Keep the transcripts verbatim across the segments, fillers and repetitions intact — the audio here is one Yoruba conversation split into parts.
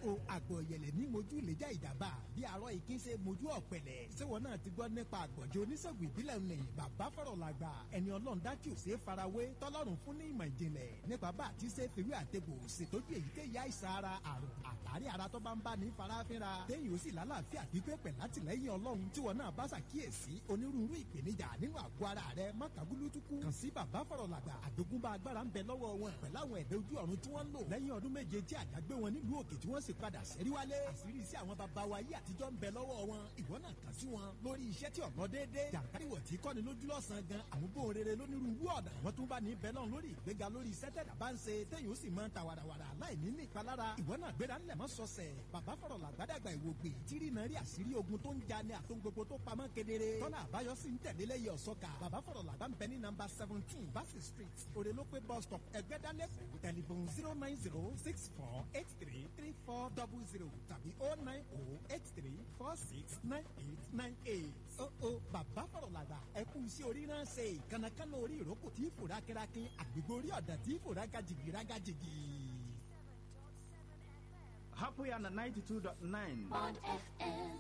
o àgbọ̀ yẹlẹ̀ ní mojú ìlẹ́jà ìjàmbá bí arọ ìkín ṣe mojú ọ̀pẹ̀lẹ̀ ṣéwọ̀n náà ti gbọ́ nípa àgbọ̀jọ oníṣègùn ìbílẹ̀ ní bàbá fọ̀rọ̀ làgbà ẹni ọlọ́run dá tí ò ṣe é farawé tọ́lọ́run fún ní ìmọ̀ ìjìnlẹ̀ nípa bá àti ṣe fèrè àtẹ̀bò ṣètọ́jú èyíkéyìí àìsàn ara àrùn àtàrí ara tó bá ń bá ní farafinra téyìn ó sì lálàáfíà pípé pẹ̀ látìlẹ́yìn ọlọ́run tí wọn náà bá ṣàkíyèsí onírúurú ìpèníjà nínú àgọ́ ara rẹ mọ́kàgúlútukú kàn sí bàbá fọ̀rọ̀ làgbà àjogúnbá agbára ń bẹ lọ́wọ́ wọn pẹ̀lú àwọn ẹ̀dẹ́ ojú ọ̀run tí wọ́n ń lò lẹ́yìn ọdún méje tí àdágbé wọn nílùú òkè tí wọ́n sì padà sẹ́rí wálé àṣírí sí àwọn bàbá wa yìí àtijọ́ ń bẹ lọ́wọ́ wọn ìwọ náà kàn sí wọn lórí iṣẹ́ tí ọ̀nà déédé jàǹkáríwọ̀ tí kọ́ni lójú lọ́sàn-án gan àwọn bóun rere lónírúurú ọ̀dà wọn tún bá ní bẹ́ẹ̀ náà lórí ìgbéga lórí iṣẹ́ tẹ̀dá bá ń ṣe téyìn ó sì máa ń ta wàràwàrà láì ní ní ìpalára ìwọ náà gbéra ńlẹ̀ mọ́ sọ̀sẹ̀ bàbá fọ̀rọ̀ làgbàdàgbà ìwògbè tírí náà rí àṣírí ogun tó ń ja ní àtún gbogbo tó pamọ́ kedere tọ́lá àbáyọ sí ń tẹ̀lé lẹ́yìn ọ̀sọ́ka bàbá fọ̀rọ̀ làgbà ń bẹ ní nàmbà seventeen Bassey street òrèlópé bus stop ẹgbẹ́dálẹ́kùn tẹlifon zero nine zero six four eight three three four double zero tàbí oh nine oh eight three four six nine eight nine eight. ó ó bàbá fọ̀rọ̀ làgbà ẹ kú sí orí náà ṣe kànákànná orí ìrókò tí fòrá kẹrakín àgbègbè orí ọ̀dà tí fòrá gajìgì rágajìgì. Happy and ninety-two point nine. on F M.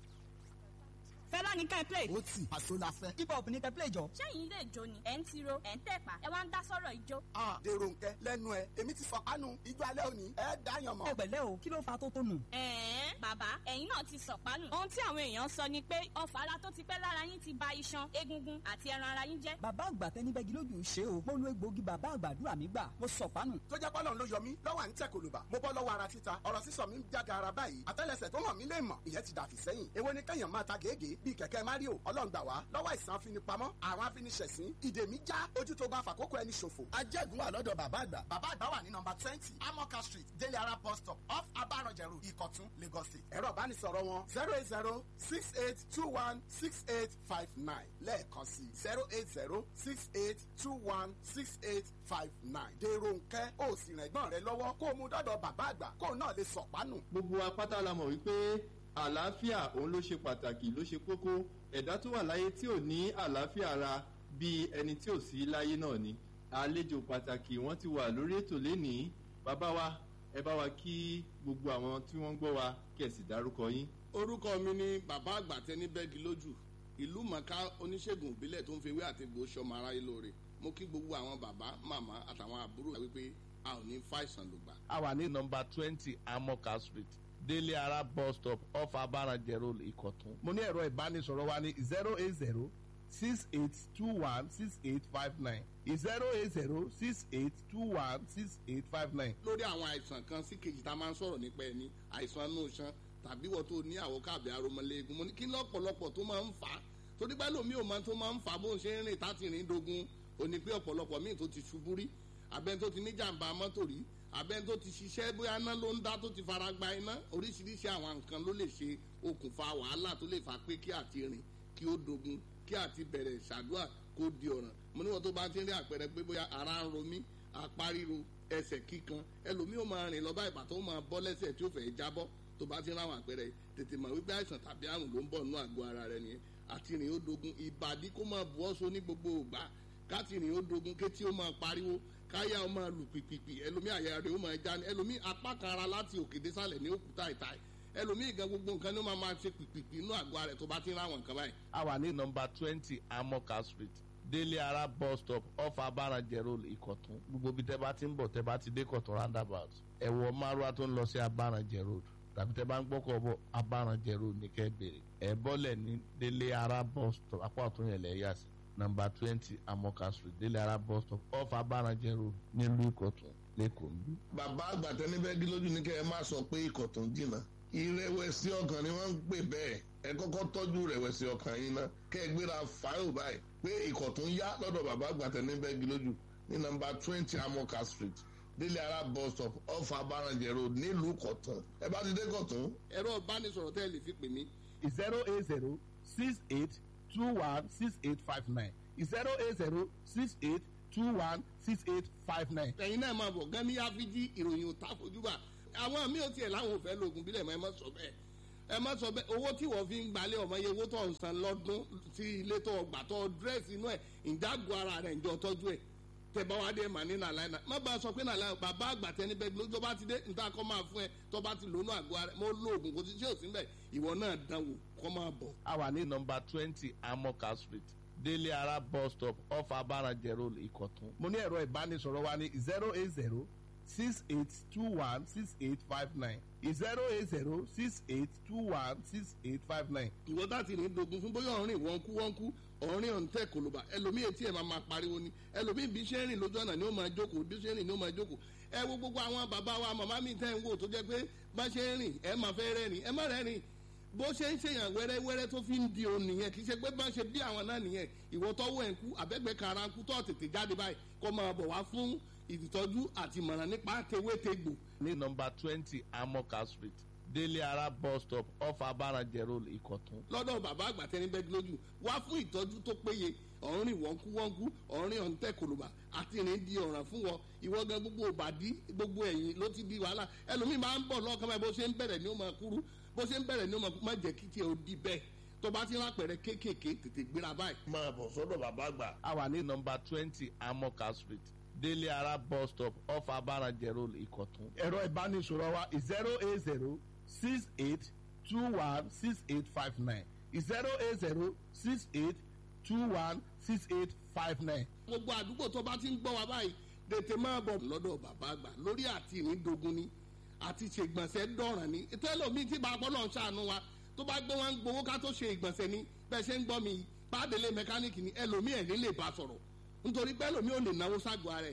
fẹ́lá ní ká ẹ play. ó tì àṣọ la fẹ́. hip hop ní ká ẹ play jọ. ṣẹ́yìn ilé ìjó ni ẹ̀ ń tiro ẹ̀ ń tẹ̀pá ẹ wá ń dá sọ́rọ̀ ìjó. a dèrò nkẹ lẹ́nu ẹ èmi ti sọ̀pánu ijó alẹ́ òní ẹ dáyàn mọ́. ẹ pẹ̀lẹ́ o kí ló fa tó tó nù. ẹ̀ẹ́n bàbá ẹ̀yin náà ti sọ̀pánù. ohun tí àwọn èèyàn sọ ni pé ọfà ara tó ti pẹ́ lára yín ti ba iṣan egungun àti ẹran ara yín jẹ́. bàbá àgbà tẹni bẹ́gi lójú ṣe o mo lo egbòogi bàbá àgbàdúrà mi gbà mo sọ̀pánù. tó jẹ́ pọ́lọ́n ló yọ mí lọ́wọ́ à ń tẹ̀ kòlùbà mo bọ́ lọ́wọ́ ara títa ọ̀rọ̀ sísọ mi ń jáde ara báyìí àtẹ́lẹsẹ̀ tó hàn mí lè mọ̀ ìyẹn ti dàfí sẹ́yìn èwo ni kẹ́yàn máa ta gèégèé bíi kẹ̀kẹ́ Mario ọlọ́run gbà wá lọ́wọ́ àìsàn afinipamọ́ àwọn afiniṣẹ̀sín ìdè mi já ojú tó bá fàkókò ẹni ṣòfò. ajẹ́gun wà lọ́dọ̀ bàbá àgbà. bàbá àgbà wà ní nọmba twenty amoka street délé ara bus stop off abaranjẹ road ìkọ̀tún Lagos State. ẹ̀rọ ìbánisọ̀rọ̀ wọn zero eight zero six eight two one six eight five nine lẹ́ẹ̀kan sí zero eight zero six eight two one six eight five nine. dèrò nkẹ́ ó sì rìn ẹ̀gbọ́n rẹ lọ́wọ́ kó o mú dọ́dọ̀ bàbá àgbà kó o náà lè sọ̀pánù. gbogbo apáta la mọ̀ wípé àlàáfíà òun ló ṣe pàtàkì ló ṣe kókó ẹ̀dá tó wà láyé tí ò ní àlàáfíà ara bíi ẹni tí ò sí láyé náà ni àlejò pàtàkì wọ́n ti wà lórí ètò lénìí bàbá wa ẹ bá wa kí gbogbo àwọn tí wọ́n ń gbọ́ wa kí ẹ sì dárúkọ yín. orúkọ mi ni bàbá àgbà tẹni bẹ́ẹ̀gì lójú ìlú mọ̀ká oníṣègùn ìbílẹ̀ tó ń fi ewé àti egbò ṣọmọ aráyé lóore mo kí gbogbo àwọn bàbá màmá àtàwọn àbúrò wípé a ò ní fàìsàn lògbà. a wà ní nọmba twenty amoka street délé ara bus stop off abaranjẹ road ìkọ̀tún. mo ní ẹ̀rọ ìbánisọ̀rọ̀ wa ní zero eight zero six eight two one six eight five nine zero eight zero six eight two one six eight five nine. lórí àwọn àìsàn kan sí kejì tá a máa ń sọ̀rọ̀ nípa ẹni àìsàn inú iṣan tàbí wọ́n tó ní àwòkábẹ̀ aromọléegun mo ní kí lọ́pọ̀lọpọ̀ tó máa ń fà á torí pé lómi ò máa tó máa ń fà á bó ń ṣe ń rìn táti rìn dogun ò ní pé ọ̀pọ̀lọpọ̀ míì tó ti ṣubú rí abẹ́ni tó ti ní jàǹbá mọ́tò rí abẹ́ni tó ti ṣiṣẹ́ bóyá iná ló ń dá tó ti fara gba iná oríṣiríṣi àwọn nǹkan ló lè ṣe okùnfà wàhálà tó lè fà pé kí àti rìn kí ó dogun kí àti bẹ̀rẹ̀ ṣàdúrà kó di ọ̀ràn mo níwọ̀n tó bá ti rí àpẹẹrẹ pé bóyá ara ń ro mí apá ríro ẹsẹ̀ kíkan ẹlòmíì ó máa rìn lọ bá ìbàtọ́ ó máa bọ́ lẹ́sẹ̀ tí ó fẹ́ jábọ́ tó bá ti rí àwọn àpẹẹrẹ tètè mọ̀ wípé àìsàn tàbí àrùn ló ń bọ̀ nínú àgọ́ ara rẹ nìyẹn àti rìn ó dogun ìbàdí kó máa bu ọ́sọ ní gbogbo ògbà káti rìn ó dogun kétí ó máa pariwo káyà ó máa lù pìpìpì ẹlòmíì àyà rẹ̀ ó máa já ní ẹlòmíì apá kan ara láti òkè désàlẹ̀ ní òkúta ìta ẹlòmíì gan gbogbo nǹkan ní ó máa máa ṣe pìpìpì inú àgọ́ rẹ̀ tó bá ti rí àwọn nǹkan báyìí. a wà ní nọmba twenty amoka street délé ara bus stop off abaranjẹ road ìkọ̀tún gbogbo bí tẹ́ bá ti ń bọ̀ tẹ́ bá ti dé kọ̀tún roundabout ẹ̀wọ̀ márùá tó ń lọ sí abaranjẹ road tàbí tẹ́ bá ń gbọ́kọ̀ bọ̀ abaranjẹ road ní kẹ́ bèrè ẹ̀ bọ́lẹ̀ ní délé ara bus stop apá ọ̀tún yẹn lẹ̀ yà sí number twenty amoka street délé ara bus stop off abaranjẹ road nílùú ìkọ̀tún lẹ́kọ̀ọ́ ń bí. bàbá àgbà tẹni bẹ́ẹ̀ gílójú ní kẹ́ ẹ má sọ pé ìkọ̀tún jìnnà ìrẹ̀wẹ̀sì ọkàn ni wọ́n ń pè bẹ́ẹ̀ ẹ kọ́kọ́ tọ́jú ìrẹ̀wẹ̀sì ọkàn yín ná kẹ́ ẹ gbéra fáìlì báyìí pé ìkọ̀tún yá lọ́dọ̀ bàbá àgbà tẹni bẹ́ẹ̀ gílójú ní number twenty amoka street délé ara bus stop off abaranjẹ road nílùú ìkọ̀tún ẹ bá ti dé ìkọ̀tún. ẹ̀rọ ìbánisọ̀rọ̀ tẹ́ ẹ lè fi pè mí. zero eight zero six eight two one six eight five nine zero eight zero six eight two one six eight five nine. ẹ̀yin náà máa bọ̀ gan ní áfíjí ìròyìn òtá fojúbà àwọn mi ò tiẹ̀ láwọn ò fẹ́ lóògùn bílẹ̀ mọ́ ẹ má sọ bẹ́ẹ̀ ẹ má sọ bẹ́ẹ̀ owó tí wọ́n fi ń gbalẹ̀ ọmọ iye owó tó ń san lọ́dún sí ilé tó gbà tó dírẹ́sì inú ẹ̀ ìdágò ara rẹ̀ ń jọ tọ́jú ẹ̀ tẹ̀bá wa dé mà ní nàlàyé náà má bá a sọ pé nàlàyé bàbá àgbà tẹni bẹ́ẹ̀ ló tó bá ti dé níta kọ́ máa fún ẹ tó bá ti lónú àgọ́ ara mo lo oògùn kò sí ṣé ò sí bẹ́ẹ̀ ìwọ náà dánwò kọ́ máa bọ̀. a wà ní nọmba twenty amoka street délé ara bus stop off abarajẹ road ìkọ̀tún. mo ní ẹ̀rọ ìbánisọ̀rọ̀ wa ní zero eight zero six eight two one six eight five nine zero eight zero six eight two one six eight five nine. ìwọ láti rìn dogun fún bóyá ọ̀rìn wọ́n kú wọ́n kú ọ̀rìn ọ̀ǹtẹ̀ kòlóbà ẹlòmíì etí ẹ̀ máa máa pariwo ni ẹlòmíì bí ṣe ń rìn lójú ọ̀nà ni ó máa jókòó bí ṣe ń rìn ni ó máa jókòó ẹ wo gbogbo àwọn bàbá wa màmá mi tẹ́ ń wò tó jẹ́ pé bá ṣe ń rìn ẹ máa fẹ́ rẹ́rìn ẹ má rẹ́rìn bó ṣe ń ṣèyàn wẹ́rẹ́wẹ́rẹ́ tó fi ń di òun nìyẹn kì í ṣe pé bá ṣe bí àwọn náà nìyẹn ìwọ tọ́wọ́ ẹ̀ ń kú àbẹ́gbẹ́ kara ń kú tó tètè jáde báyìí kó máa bọ̀ wá fún ìtọ́jú àti ìmọ̀ràn nípa tewétegbò. ní nọmba twenty amoka street délé ara bus stop off abarajẹ road ìkọ̀tún. lọ́dọ̀ bàbá àgbà tẹni bẹ́ẹ̀ lójú wá fún ìtọ́jú tó péye ọ̀rìn wọ́nkúwọ́nkú ọ̀rìn ọ̀ǹtẹ̀ kòlùbà àti ìrìn di ọ̀ràn fún wọn ìwọ gan gbogbo òbàdí gbogbo ẹ̀yìn ló ti di wàhálà ẹlòmíì máa ń bọ̀ lọ́kàn báyìí bó ṣe ń bẹ̀rẹ̀ ni ó máa kúrú bó ṣe ń bẹ̀rẹ̀ ni ó máa má jẹ́ kí tiẹ̀ ó di bẹ́ẹ̀ tó bá ti rápẹ̀rẹ̀ kéékèèké tètè gbéra báyìí. máa bọ̀ sọ́dọ̀ bàbá àgbà. a wà ní nọmba twenty amoka street délé ara bus stop off abarajẹ road ìkọ̀tún. ẹ̀rọ ìbánisọ̀rọ̀ wa zero eight zero six eight two one six eight five nine zero eight zero six eight two one six eight five nine. gbogbo àdúgbò tó bá ti ń gbọ́ wa báyìí tètè máa bọ̀ lọ́dọ̀ bàbá àgbà lórí àti ìrìndogun ni àti ṣègbọ̀nsẹ̀ dọ̀ràn ni tẹ́lọ̀mí tí bá gbọ́ náà ṣàánú wa tó bá gbé wọn gbowó ká tó ṣe ìgbọ̀nsẹ̀ ni bẹ́ẹ̀ ṣe ń gbọ́ mi pàdélé mẹkáníìkì ni ẹlòmí ẹ̀ ní lè bá sọ̀rọ̀ nítorí pé ẹlòmí ò lè náwó ságọ́ ara ẹ̀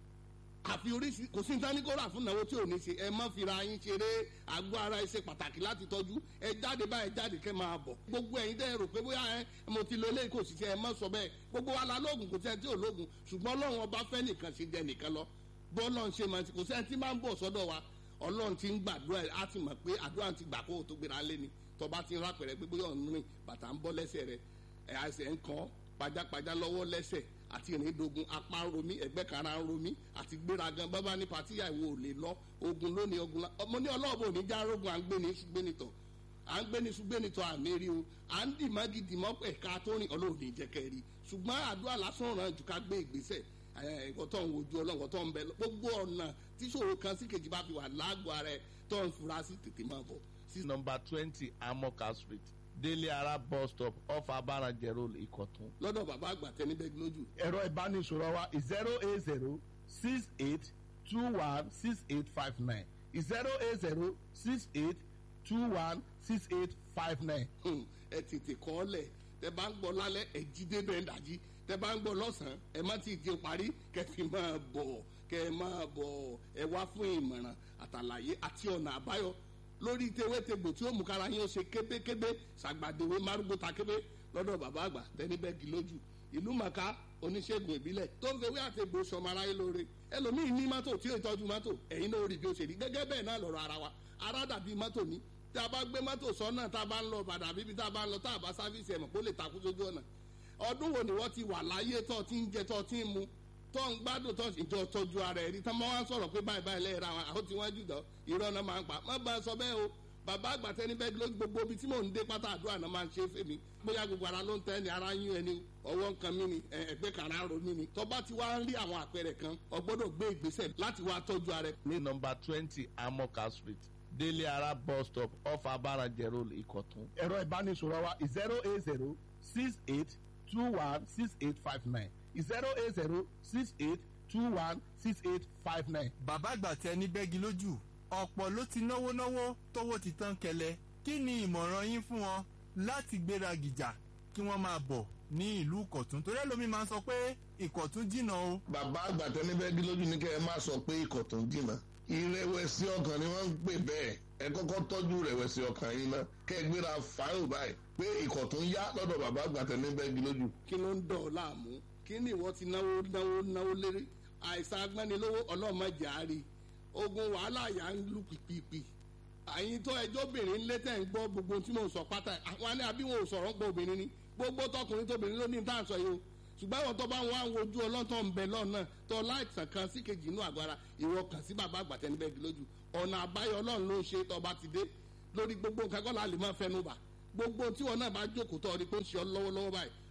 àfi oríṣi kò sí nítorí kó rà fún náwó tí ò ní ṣe ẹ má fira yín ṣeré àgọ́ ara ẹ ṣe pàtàkì láti tọ́jú ẹ jáde báyìí jáde kẹ́ máa bọ̀ gbogbo ẹ̀yin tẹ́ ẹ rò pé bóyá ẹ mo ti lo eléyìí kò sì ṣe ẹ má sọ bẹ́ẹ̀ gbogbo wa la lóògùn kò sí ẹ tí ò lóògùn ṣùgbọ́n ọlọ́run ọba fẹ́ nìkan ṣe jẹ nìkan lọ bọ́ọ̀lọ́ ń ṣe máa ti kò sí ẹ tí máa ń bọ̀ sọ́dọ̀ wa ọlọ́run ti ń gbàdúrà ẹ á ti mọ̀ pé àdúrà ti gbà kó o tó gbéra lé ni tọba ti ń rápẹ̀rẹ̀ pé bóyá ọ̀nù rìn bàtà ń bọ́ lẹ́sẹ̀ rẹ̀ ẹ̀ àìsàn ń kàn pajápajá lọ́wọ́ lẹ́sẹ̀ àti ìrìndogun apá ń romí ẹ̀gbẹ́ kan ara ń romí àti gbéragan bábá ní patíyà ìwò ò lè lọ ogun lónìí ogun la ọmọ ní ọlọ́ọ̀bù òní já rogun à ń gbé ní ṣùgbẹ́nitọ̀ à ń gbé ní ṣùgbẹ́nitọ̀ àmì rí o à ń dì má gidi mọ́ ẹ̀ka tó rìn ọlọ́ọ̀dì jẹ́kẹ́ rí ṣùgbọ́n àdúrà lásán ràn jù ká gbé ìgbésẹ̀ ẹ̀kọ́ tó ń wojú ọlọ́run tó ń bẹ gbogbo ọ̀nà tíṣòro kan sí kejì bá fi wà lágọ̀ọ́ ara ẹ̀ tó ń fura sí tètè máa bọ̀. number twenty amoka street délé ara bus stop off abarajẹ road ìkọ̀tún. lọ́dọ̀ bàbá àgbà tẹni bẹ́ẹ̀ lójú. ẹ̀rọ ìbánisọ̀rọ̀ wa zero eight zero six eight two one six eight five nine zero eight zero six eight two one six eight five nine. ẹ tètè kọ́ ọ lẹ̀ tẹ bá ń gbọ́ lálẹ́ ẹ jí débẹ̀ ń dàjí tẹ bá ń gbọ́ lọ́sàn-án ẹ má ti di parí kẹ fi máa bọ̀ kẹ máa bọ̀ ẹ wá fún ìmọ̀ràn àtàlàyé àti ọ̀nà àbáyọ lórí tewétegbò tí ó mú kára yín ó ṣe kébékébé ṣàgbàdéwé márùgbó takébé lọ́dọ̀ bàbá àgbà tẹ́níbẹ́gì lójú ìlú màkà oníṣègùn ìbílẹ̀ tó ń fewé àtẹ̀gbò sọmọ aráyé lóore ẹlòmíì ní mọ́tò tí ó tọ́jú mọ́tò ẹ̀yin náà rí bí ó ṣe rí gẹ́gẹ́ bẹ́ẹ̀ náà lọ́rọ̀ ara wa ara dàbí mọ́tò ní tí a bá gbé mọ́tò sọ́nà tá a bá ń lọ bàdà bíbí tá a bá ń lọ tá a bá sáfíìsì ẹ̀mọ̀ kó lè takú sójú ọ̀nà ọdún wo ni wọ́n ti wà láyé tó ti ń jẹ tó ti ń mu tó ń gbádùn tó ìjọ tọ́jú ara ẹ̀ rí tán mọ́ wá sọ̀rọ̀ pé báyìí báyìí lẹ́yìn ra wọn àwọn tí wọ́n jù dán irọ́ náà máa ń pa má bá a sọ bẹ́ẹ̀ o bàbá àgbà tẹni bẹ́ẹ̀ ló gbogbo ibi tí mò ń dé pátá àdúrà náà máa ń ṣe fèmí bóyá gbogbo ara ló ń tẹ́ ni ara yún ẹni ọwọ́ nǹkan mi ni ẹgbẹ́ kan ara ro mi ni tó bá ti wá ń rí àwọn àpẹẹrẹ kan o gbọ́dọ̀ gbé ìgbésẹ̀ láti wá tọ́jú ara ẹ̀. ní nọmba twenty amoka street délé ara bus stop off abarajẹ road ìkọ̀tún. ẹ̀rọ ìbánisọ̀rọ̀ wa zero eight zero six eight two one six eight five nine zero eight zero six eight two one six eight five nine. bàbá àgbà tẹni bẹ́gi lójú ọ̀pọ̀ ló ti náwó náwó tówó ti tán kẹlẹ̀ kí ni ìmọ̀ràn yín fún wọn láti gbéra gìjà kí wọ́n máa bọ̀ ní ìlú ìkọ̀tún torí ẹlòmíín máa ń sọ pé ìkọ̀tún jìnnà o. bàbá àgbà tẹni bẹ́gi lójú ní kẹ́ ẹ má sọ pé ìkọ̀tún jìnnà ìrẹ̀wẹ̀sì ọkàn ni wọ́n ń pè bẹ́ẹ̀ ẹ kọ́kọ́ tọ́jú ìrẹ̀wẹ̀sì ọkàn yín náà kẹ́ ẹ gbéra fáìlì báyìí pé ìkọ̀tún yá lọ́dọ̀ bàbá àgbà tẹni bẹ́gi lójú. kí ló ń dọ̀ ọ́ láàmú kí ni ìwọ ti náwó náwó náwó lérí àìsàn agbẹ́nilówó ọlọ́mọdé àárí ogun wàhálà yà ń lù pìpìpì àyìn tó ẹjọ́ obìnrin ńlẹ́ tẹ̀ ń gbọ́ gbogbo tí mò ń sọ pátá àwọn àní àbí wọn ò sọ̀rọ̀ ń gbọ́ obìnrin ni gbogbo tọkùnrin tóbìnrin ló ní tá à ń sọ yìí o ṣùgbọ́n àwọn tó bá wọn àwọn ojú ọlọ́tọ̀ ń bẹ lọ́nà tó láìsàn kan sí kejì inú àgbára ìwọ kàn sí bàbá àgbà tẹni bẹ́ẹ̀ lójú ọ̀nà àbáyọ ọlọ́run ló ń ṣe tó bá ti dé lórí gbogbo nǹkan kọ́ la lè máa fẹnu bà gbogbo tí wọn náà bá jókòó tó ọdí pé ń ṣe ọ lọ́wọ́lọ́wọ́ báyìí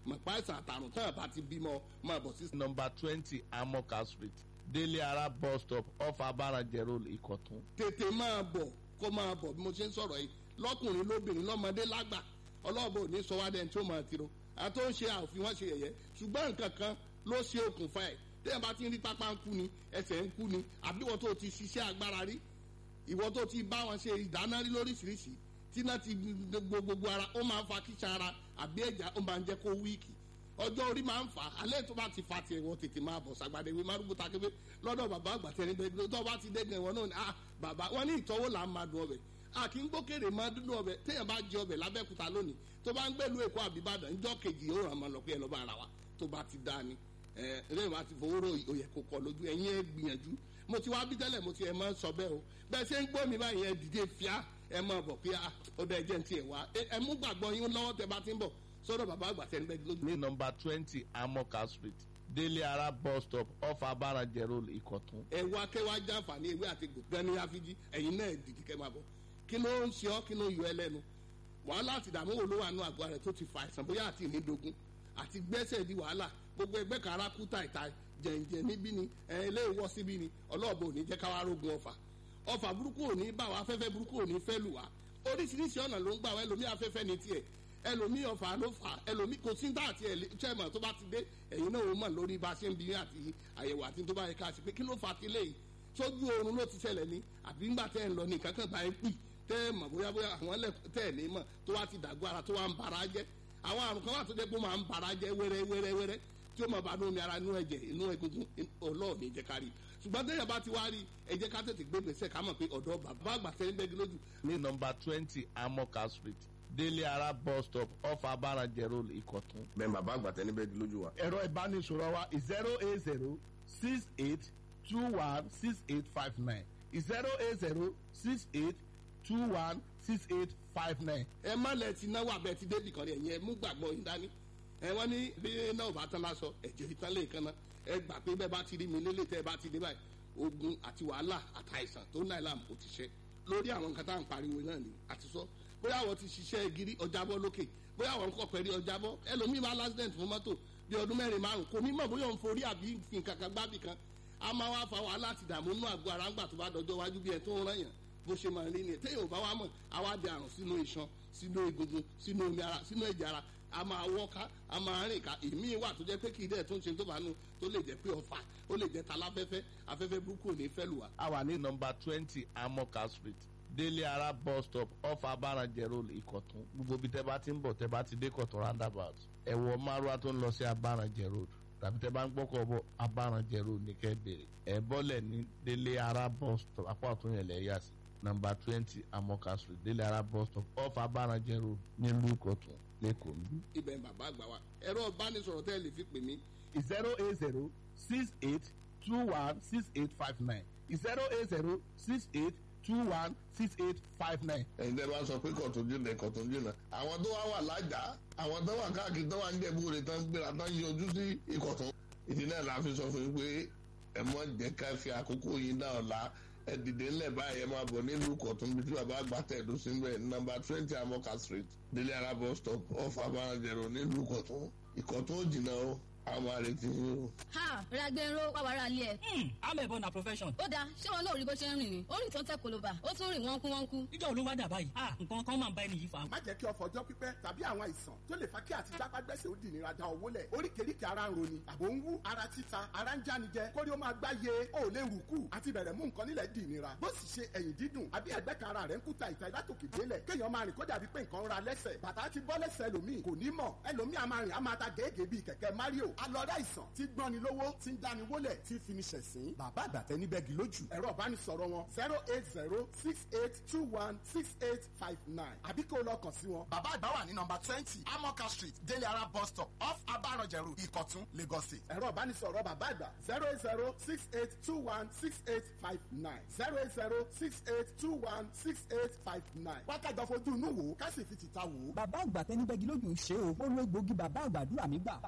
mọ̀pá ìsàn àtàrùn tán àbá ti bímọ máa bọ̀ sí. number twenty amoka street délé ara bus stop off abarajẹ road ìkọ̀tún. tètè máa bọ̀ kó máa bọ̀ bí mo ṣe ń sọ̀rọ̀ yìí lọ́kùnrin lóbìnrin lọ́mọdé lágbà ọlọ́ọ̀bọ̀ ò ní sọ wá dẹ́n tí ó máa tiro àtó ń ṣe àfihàn wọn ṣe yẹ̀yẹ́ ṣùgbọ́n nǹkan kan ló ṣe okùnfà ẹ̀ téèyàn bá ti ń rí pápá ń kú ni ẹsẹ̀ ń kú ni àbí ìwọ tó ti ṣiṣẹ́ agbára rí ìwọ tó ti bá wọn ṣe ìdáná rí lóríṣiríṣi tí náà ti gbogbo ara ó máa ń fa kíṣà ara àbí ẹ̀já ó máa ń jẹ́ kó wíìkì ọjọ́ orí máa ń fà á alẹ́ tó bá ti fa tiẹ̀ wọ́n tètè máa bọ̀ sàgbàdé ìwé márùkù takébé lọ́dọ̀ bàbá àgbà tẹ̀lé bẹ́ẹ̀ tó bá ti dẹ́gbẹ̀ wọn náà ni ah bàbá wọn ní ìtọ́wò là ń máa dùn ọbẹ̀ a kì í gbókèrè máa dúdú ọbẹ̀ téèyàn bá jẹ ọbẹ̀ lábẹ́kúta lónìí tó bá ń gbẹ́lu èkó àbíbàdàn ńjọ́ kejì ó ràn máa lọ pé ẹ lọ́ bá ara wa tó bá ti dá ni ẹ ẹ lẹ́yìn wá ti fowó rò òyẹ̀ kò kọ lójú ẹ̀yin ẹ gbìyànjú mo ti wá bí tẹ́lẹ̀ mo ti ẹ̀ máa sọ bẹ́ẹ̀ o bẹ́ẹ̀ ṣe ń gbọ́ mi báyìí ẹ dìde fíà ẹ máa bọ̀ pé ọdọ ẹ̀jẹ̀ ń tiẹ̀ wá ẹ mú gbàgbọ́ yín lọ́wọ́ tẹ bá ti ń bọ̀ sọ́dọ̀ bàbá àgbà tẹ́ ń bẹ́ẹ̀ lójú. ní nọmba twenty amoka street délé ara bus stop off abarajẹ road ìkọ̀tún. ẹ wá kẹwàá jàǹfààní ewé àti gbọ̀ngàn ní àfijì ẹ̀yin náà dìde kẹ́ máa bọ̀ kí ló ń ṣe ọ́ kí ló ń yọ ẹ lẹ́nu wàhálà àti ìdààmú wo ló wà nù àgọ́ rẹ̀ tó ti fa àìsàn bóyá àti ìnídogun àti gbẹ́sẹ̀ di wàhálà gbogbo ẹgbẹ́ kan ara kú tàìtà jẹ̀ǹjẹ̀ níbí ni ẹ̀ ilé ìwọ́ síbí ni ọlọ́ọ̀bù ò ní jẹ́ káwá rógun ọ̀fà ọ̀fà burúkú ò ní bá wa afẹ́fẹ́ burúkú ò ní fẹ́ lù wá oríṣiríṣi ọ̀nà ló ń gbà wá ẹlòmí afẹ́fẹ́ ní tiẹ̀ ẹlòmí ọ̀fà ló fà ẹlòmí kò sí dá àti ẹ̀lẹ́tẹ̀mọ̀ tó bá ti dé ẹ̀yin náà ó mọ̀ lórí bá a ṣe ń bí àti àyẹ̀wò àti tó bá yẹ ká ṣe pé kí ló fà á ti léyìí sójú oorun ló ti ṣẹlẹ̀ ní àbí ńgbà tẹ́ ń lọ ní kankan bá ẹ pì tẹ́ ẹ mọ̀ bóyá bóyá àwọn tẹ́ ẹ̀ ní mọ̀ tó wá ti dàgbọ́ ara tó wá ń bara jẹ́ àwọn àrùn kan wà tó dé pé ó máa ń bara jẹ́ wẹ́rẹ́ wẹ́rẹ́ wẹ́rẹ́ tí ó máa bá nú omi ara inú ẹ̀jẹ̀ inú egungun ọlọ́ọ̀ni jẹ́ ká rí ṣùgbọ́n téèyàn bá ti wá rí ẹ jẹ́ ká tètè gbé gbèsè ká mọ̀ pé ọ̀dọ́ bàbá àgbà tẹ́lẹ̀ bẹ́ẹ̀ lójú. ní nọmba twenty amoka street délé ara bus stop off abarajẹ road ìkọ̀tún. bẹ́ẹ̀ bàbá àgbà tẹ́lẹ̀ bẹ́ẹ̀ lójú wa. ẹ̀rọ ìbánisọ̀rọ̀ wa zero eight zero six eight two one six eight five nine zero eight zero six eight two one six eight five nine. ẹ má lẹ ti náwó abẹ ti débì kan rẹ yẹn mú gbàgbọ́ yín dání ẹ wọ́n ní bí náà ò bá tán lásọ ẹ̀jẹ̀ ìtàn lè kan náà ẹ gbà pé bẹ́ẹ̀ bá ti rí mi lélẹ̀ tẹ́ ẹ bá ti dé báyìí ogun àti wàhálà àtàìsàn tó náà làm kò ti ṣe lórí àwọn nǹkan tá à ń pariwo náà ni àti sọ bóyá àwọn ti ṣiṣẹ́ gírí ọjàbọ́ lókè bóyá àwọn nǹkan pẹ̀lú ọjàbọ́ ẹlòmíì máa lásìdẹ̀ntì fún mọ́tò bí ọdún mẹ́rin márùn kò ní mọ̀ bóyá òun forí àbí nǹkan kan gbábì kan a máa wá fa wàhálà àti ìdààmú nínú àgọ́ ara ńgbà tó bá dọjọ́ wájú bí ẹ tó ń rán yàn bó ṣe máa rí ni téèyàn ò bá wá mọ̀ àwa di àrùn sínú iṣan sínú egungun sínú omi ara sínú ẹ̀jẹ̀ ara a máa wọ́ká a máa rìn ká èmi wà tó jẹ́ pé kì í dẹ̀ tó ń ṣe tó bá nu tó lè jẹ́ pé ọ̀fà ó lè jẹ́ taláfẹ́fẹ́ afẹ́fẹ́ burúkú ò ní fẹ́ lù wá. a wà ní nọmba twenty amoka street délé ara bus stop off abarajẹ road ìkọ̀tún gbogbo bí tẹ́ bá ti ń bọ̀ tẹ́ bá ti dé kọ̀tún roundabout ẹ̀wọ̀ márùwá tó ń lọ sí abarajẹ road tàbí tẹ́ bá ń gbọ́kọ̀ bọ̀ abarajẹ road ní kẹ́ bèrè ẹ̀ bọ́lẹ̀ ní délé ara bus stop apá ọ̀tún yẹn lẹ̀ yà sí nọmba twenty amoka street délé ara bus stop off abarajẹ road nílùú ìkọ̀tún lẹ́kọ̀ọ́ mi. ibẹ̀ bàbá àgbà wa ẹ̀rọ ìbánisọ̀rọ̀ tẹ́ ẹ lè fi pè mí. zero eight zero six eight two one six eight five nine zero eight zero six eight two one six eight five nine. ẹ̀yin tẹ́ bá sọ pé kọ̀tún jìnnà kọ̀tún jìnnà àwọn tó wá wà lájà àwọn tó wà káàkiri tó wà ń jẹ̀bú rẹ̀ tán gbéra tán yọjú sí ìkọ̀tún. ìdí náà la fi sọ fún yín pé ẹ mọ̀ jẹ́ ká fi àkókò yín náà la ẹ dìde ńlẹ̀ báyìí ẹ máa bọ̀ nílùú kọ̀tún bí tí bàbá àgbà tẹ̀dó sí bẹ́ẹ̀ nọ́mbà twenty amoka street délé ara bus stop off abarajẹ̀rọ̀ nílùú kọ̀tún ìkọ̀tún ò jìnnà o àwọn àrètí yín o. ha ragbero wàwàrà ilé ẹ. amẹ̀bọ na profession. ó dáa ṣé wọn náà rí bó ṣe ń rìn ni ó rìn tó ń tẹ koloba ó tún rìn wọ́n kú wọ́n kú. ìjọ olówó dà báyìí ah nǹkan kan máa ń bá ẹni yìí fa. má jẹ́ kí ọ̀fọ̀ ọjọ́ pípẹ́ tàbí àwọn àìsàn tó lè fa kí àti jápágbẹ́sẹ̀ ó dì nira da owó lẹ̀ oríkèéríkèé ara ń roni àbò ń wú ara títa ara ń jánijẹ kórí ó máa gbáyé ó lè rùkú àti bẹ̀rẹ̀ mú nǹkan nílẹ̀ dì nira bó sì ṣe ẹ̀yìn dídùn àbí ẹ̀gbẹ́ kan ara rẹ̀ ń kúta ìta ìlátòkè délẹ̀ kéèyàn máa rìn kó dàbí pé nǹkan ń ra lẹ́sẹ̀ bàtà ti bọ́ lẹ́sẹ̀ ẹlòmíì kò ní mọ̀ ẹlòmíì a máa rìn a máa ta gèégèé bíi kẹ̀kẹ́ Mario alọ́dá ìsàn tí gbọ́ni lówó tí ń dáni wólẹ̀ tí fi ní ṣẹ̀sín bàbá àgbàtẹ́ níbẹ̀ gì lójú ẹ̀rọ ìbánisọ̀rọ̀ wọn zero eight zero six eight two one six eight five nine àbí kó lọ kàn sí wọn. bàbá àgbà wà ní nọ́mbà twenty amoka street délé ara bus stop off abarajẹ road ìkọ̀tún Lagos State. ẹ̀rọ ìbánisọ̀rọ̀ bàbá àgbà zero eight zero six eight two one six eight five nine zero eight zero six eight two one six eight five nine wákàtí fojú inú wò ó ká sì fi tìta wò ó. bàbá àgbàtẹ́ níbẹ̀ gì lójú ṣe o ó lo egbògi bàbá àgbàdúrà mi gbà.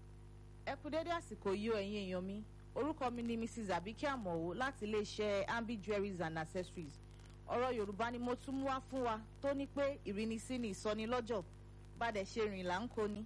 ẹ kú dédé àsìkò yìí o ẹ̀yin èèyàn mi orúkọ mi ni mrs abike amowo láti iléeṣẹ́ ambi jewelries and accessories ọ̀rọ̀ yorùbá ni mo tún mú wá fún wa tó ní pé ìrínisí ni ìsọnilọ́jọ̀ bàdẹ̀ ṣe rìn là ń kó ni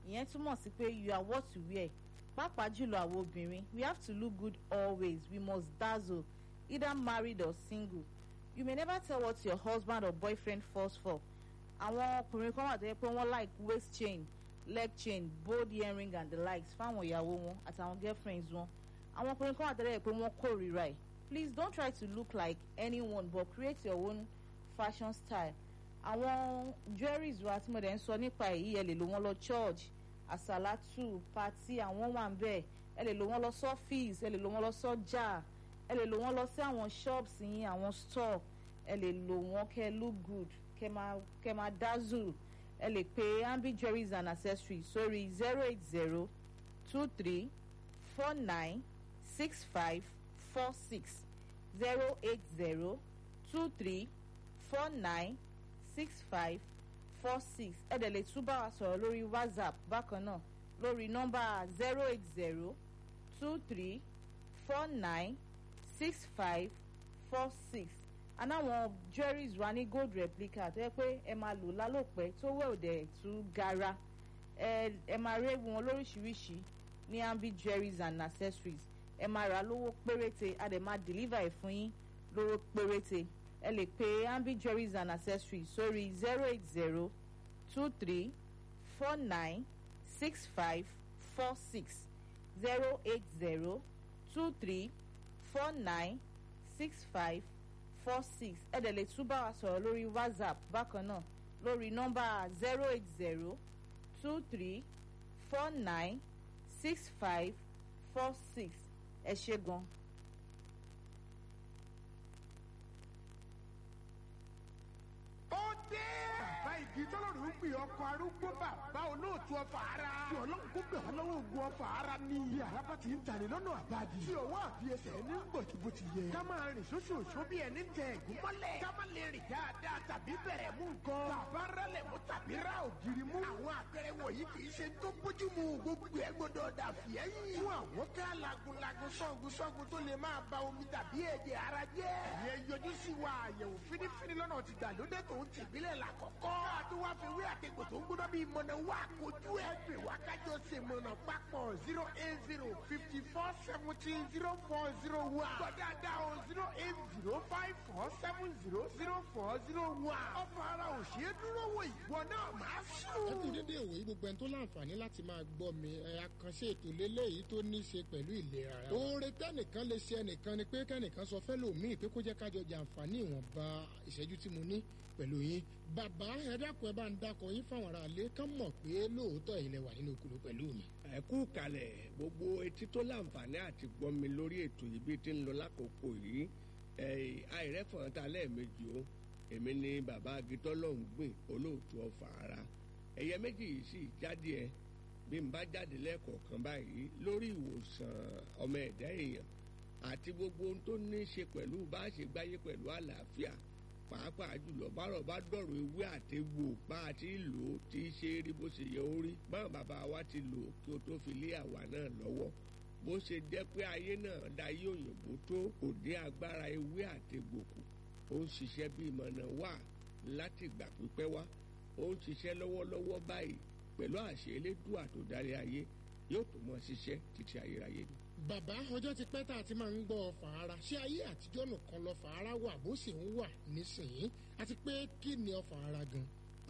ìyẹn túmọ̀ sí pé you are what you wear. Pàápàá jùlọ àwọn obìnrin, we have to look good always. We must dazzle, either married or single. You may never tell what your husband or boyfriend falls for. Àwọn ọkùnrin kan wà tó yẹ pé wọ́n like waist chain, leg chain, bold earring and the likes fáwọn ìyàwó wọn àtàwọn girlfriends wọn. Àwọn ọkùnrin kan wà tó yẹ pé wọ́n kórìíra ẹ̀. Please don't try to look like anyone but create your own fashion style. Àwọn jewelries wa tí mo dẹ̀ ń sọ nípa èyí ẹ lè lò wọ́n lọ church, àsàlátù, party àwọn wà ń bẹ̀. Ẹ lè lò wọ́n lọ sọ́fíìsì, ẹ lè lò wọ́n lọ sọ́jà, ẹ lè lò wọ́n lọ sí àwọn shops yín, àwọn store. Ẹ lè lò wọ́n kẹ́ look good, kẹ́ máa kẹ́ máa dazzle. Ẹ lè pe Ambi Jewelries and Accessories sórí zero eight zero two three four nine six five four six zero eight zero two three four nine six five four six. Ẹ dẹ̀ lè tún bá wa sọ̀rọ̀ lórí WhatsApp bákan náà lórí nọ́mbà zero eight zero two three four nine six five four six. Anáwọn jewelries wa ní gold replica tó yẹ pé ẹ máa lò lálòpẹ́ tó wẹ̀ òdẹ̀ tú gara. Ẹ ẹ máa rí wọn lóríṣiríṣi ní Ambi Jewelries and Accessories. Ẹ máa rà lówó péréte a dẹ̀ máa deliver ẹ̀ fún yín lówó péréte. Ẹ lè pe Ambi Jewelries and Accessories sórí zero eight zero two three four nine six five four six zero eight zero two three four nine six five four six. Ẹ dẹ̀ lè tún bá wa sọ̀rọ̀ lórí WhatsApp bákan náà lórí nọ́mbà zero eight zero two three four nine six five four six. Ẹ ṣé gan. Ó dé. Bàbá igi tọ́lọ́run ń pè ọkọ̀ arúgbó bàbá olóòtú ọfà ara. Tí ọlọ́run kó gbà wá lọ́wọ́ ogun ọfà ara ní. Bí àràbà ti ń tani lọ́nà àbájì. Tí ọwọ́ àbí ẹsẹ̀ ní gbòtìbò ti yẹ. Ká máa rìn ṣoṣooṣo bí ẹni ń tẹ ẹ̀gún mọ́lẹ̀. Ká má lè rìn dáadáa tàbí bẹ̀rẹ̀ mú nǹkan. Bàbá rálẹ̀ mú tàbí rá ògiri mú. Àwọn àpẹẹrẹ wọ̀nyí kì í ṣe tó bójú mu. Gbogbo ẹ̀ gbọdọ̀ dà fìẹ́yìn. Fún àwọn ká lagunlagun sọ́gun sọ́gun tó lè máa ba omi tàbí ẹ̀jẹ̀ ara jẹ́. Ìyẹn yọjú sí wa àyẹ̀wò fínífíní lọ́nà ti gbàlódé tó ń tìbílẹ̀ làkọ̀kọ́. Káàdùn wá fi wí àtẹ̀gbò tó ń gbóná bíi mọ̀nà wá kojú ẹ̀ pè wá kájọ ṣe mọ̀nà papọ̀ zero eight zero fifty four seventeen zero four zero one. Gbọ̀dáadá o zero eight zero five four seven zero zero four zero one. Ọ̀fọ̀ ara ò ṣeé dúró wò ìwọ náà máa sùn. ẹ kú dédé ìwòyí gbogbo ẹni tó láǹfààní láti máa gbọ́ mi ẹ àkànṣe ètò lélẹ́yìí tó ní í ṣe pẹ̀lú ìlera ara. oore tẹ́nìkan lè ṣe ẹnìkan ni pé kẹ́nìkan sọ fẹ́lòmíì pé kó jẹ́ kájọ jàǹfààní ìwọ̀nba ìṣẹ́jú tí mo ní pẹ̀lú yín. bàbá ẹ dákun ẹ bá ń dákọ yín fáwọn ará ilé kán mọ̀ pé lóòótọ́ ilẹ̀ wà nínú okùnrin pẹ̀lú mi. ẹ kú kalẹ̀ gbogbo etí tó láǹfààní àti gbọ́ mi lórí ètò yìí bí ti ń lọ lákòókò yìí àìrẹ́fọ̀n ta lẹ́ẹ̀mejì o èmi ni bàbá agitọ́lọ́hún gbìn olóòtú ọ̀fà ara ẹ̀yẹ méjì yìí sì jáde ẹ bí n bá jáde lẹ́ẹ̀kọ̀ọ̀kan báyìí lórí ìwòsàn ọmọ ẹ̀dá èèyàn àti gbogbo ohun tó ní í ṣe pẹ̀lú bá a ṣe gbáyé pẹ̀lú àlàáfíà pàápàá jùlọ bárọ̀ bá dọ̀rọ̀ ewé àtegbò bá a ti lò ó tí í ṣe rí bó ṣe yẹ ó rí báwọn bàbá wa ti lò ó kí o tó fi lé àwa náà lọ́wọ́ bó ṣe jẹ́ pé ayé náà dayé òyìnbó tó kò dé agbára ewé àtegbò kù ó ń ṣiṣẹ́ bí ìmọ̀nà wà láti ìgbà pípẹ́ wá ó ń ṣiṣẹ́ lọ́wọ́lọ́wọ́ báyìí pẹ̀lú àṣẹ elédùà tó darí ayé yóò tó mọ́ ṣiṣẹ́ títí ayérayé ni. bàbá ọjọ́ ti pẹ́ tá a ti máa ń gbọ́ ọfà ara ṣé ayé àtijọ́ nìkan lọ́fà ara wà bó sì ń wà nísìnyí àti pé kí ni ọfà ara gan.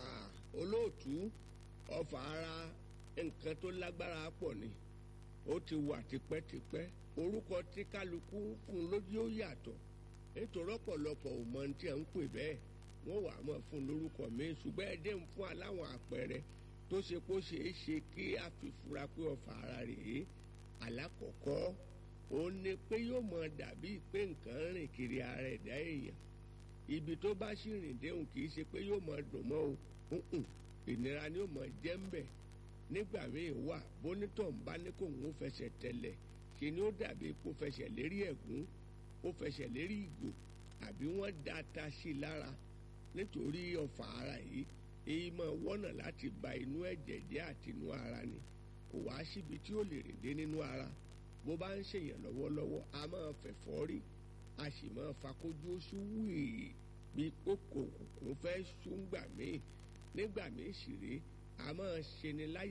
olóòtú ọfà ara nǹkan tó lágbára pọ̀ ni ó ti wà tipẹ́tipẹ́ orúkọ tí kálukú fún lójú ó yàtọ̀ nítorí ọ̀pọ̀lọpọ̀ ò mọ tí à ń pè bẹ́ẹ̀ wọ́n wà á mọ̀ fún lórúkọ mi ṣùgbọ́n ẹ dé ń fún aláwọn àpẹẹrẹ tó ṣe kó ṣeé ṣe kí a fi fura pé ọfà ara rèé alákọ̀ọ́kọ́ ó ní pé yóò mọ dàbí pé nǹkan rìn kiri ara ẹ̀dá èèyàn ibi tó bá sì rìn déhùn kì í ṣe pé yóò mọ dùn mọ́ o ìnira ni yóò mọ jẹ́ ń bẹ̀ nígbà míì wà bónítọ̀ ń bá ní kò ń fẹsẹ̀ tẹ̀lẹ̀ ṣe ni ó dàbí kó fẹsẹ̀ lérí ẹ̀gún ó fẹsẹ̀ lérí ìgò àbí wọ́n da ata sí i lára nítorí ọfà ara yìí èyí máa wọ́nà láti ba inú ẹ̀jẹ̀ jẹ́ àti inú ara ni kò wá síbi tí ó lè rìn dé nínú ara bó bá ń ṣèyàn lọ́wọ́lọ́wọ́ a máa fẹ̀fọ́ rí a sì máa fakójú oṣù wíì bí kókò kò fẹ́ sún gbà míì nígbà míì sì rí a máa ṣeni láyà.